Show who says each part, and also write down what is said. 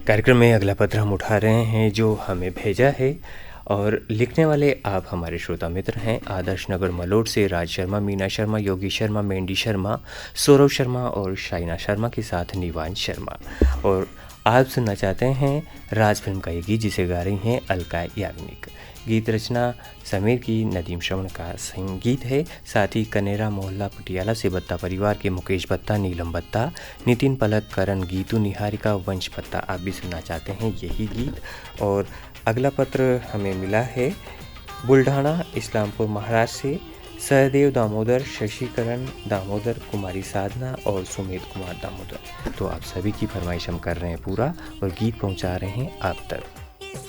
Speaker 1: कार्यक्रम में अगला पत्र हम उठा रहे हैं जो हमें भेजा है और लिखने वाले आप हमारे श्रोता मित्र हैं आदर्श नगर मलोट से राज शर्मा, मीना शर्मा, योगी शर्मा, मेंडी शर्मा, सौरव शर्मा और शाइना शर्मा के साथ निवान शर्मा। और आप सुनना चाहते हैं राज फिल्म का ये गीत जिसे गा रही हैं अलका याग्निक। गीत रचना समीर की, नदीम श्रवण का संगीत है। साथ ही कनेरा मोहल्ला पटियाला से बत्ता परिवार के मुकेश बत्ता, नीलम बत्ता, नितिन पलक, करण, गीतू, निहारिका, वंश बत्ता आप भी सुनना चाहते हैं यही गीत। और अगला पत्र हमें मिला है बुल्ढाना इस्लामपुर महाराष्ट्र से सहदेव दामोदर, शशिकरण दामोदर, कुमारी साधना और सुमित कुमार दामोदर। तो आप सभी की फरमाइश हम कर रहे हैं पूरा और गीत पहुंचा रहे हैं आप तक।